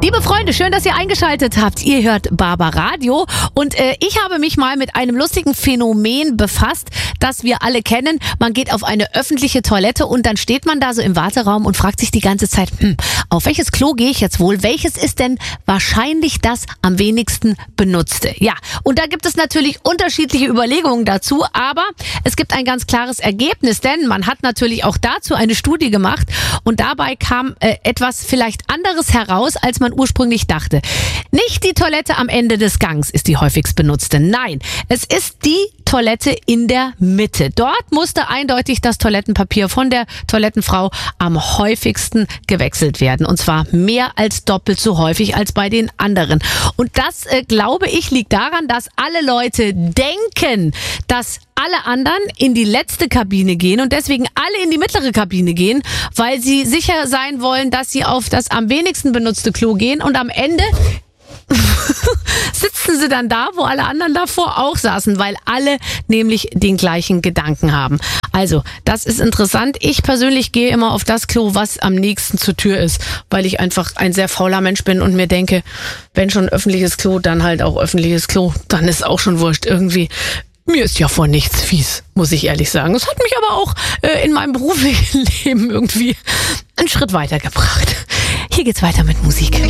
Liebe Freunde, schön, dass ihr eingeschaltet habt. Ihr hört Barbaradio und ich habe mich mal mit einem lustigen Phänomen befasst, das wir alle kennen. Man geht auf eine öffentliche Toilette und dann steht man da so im Warteraum und fragt sich die ganze Zeit, auf welches Klo gehe ich jetzt wohl? Welches ist denn wahrscheinlich das am wenigsten benutzte? Ja, und da gibt es natürlich unterschiedliche Überlegungen dazu, aber es gibt ein ganz klares Ergebnis, denn man hat natürlich auch dazu eine Studie gemacht und dabei kam etwas vielleicht anderes heraus, als man ursprünglich dachte. Nicht die Toilette am Ende des Gangs ist die häufigst benutzte. Nein, es ist die Toilette in der Mitte. Dort musste eindeutig das Toilettenpapier von der Toilettenfrau am häufigsten gewechselt werden. Und zwar mehr als doppelt so häufig als bei den anderen. Und das, glaube ich, liegt daran, dass alle Leute denken, dass alle anderen in die letzte Kabine gehen und deswegen alle in die mittlere Kabine gehen, weil sie sicher sein wollen, dass sie auf das am wenigsten benutzte Klo gehen und am Ende sitzen sie dann da, wo alle anderen davor auch saßen, weil alle nämlich den gleichen Gedanken haben. Also, das ist interessant. Ich persönlich gehe immer auf das Klo, was am nächsten zur Tür ist, weil ich einfach ein sehr fauler Mensch bin und mir denke, wenn schon öffentliches Klo, dann halt auch öffentliches Klo. Dann ist auch schon wurscht irgendwie. Mir ist ja vor nichts fies, muss ich ehrlich sagen. Es hat mich aber auch in meinem beruflichen Leben irgendwie einen Schritt weitergebracht. Hier geht's weiter mit Musik.